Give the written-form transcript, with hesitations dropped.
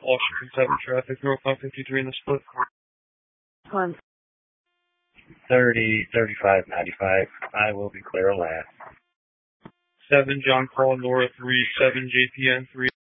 Washington 7 traffic, northbound 53 in the split. 30, 35, 95. I will be clear last. 7 John Paul North, read 7 JPN 3.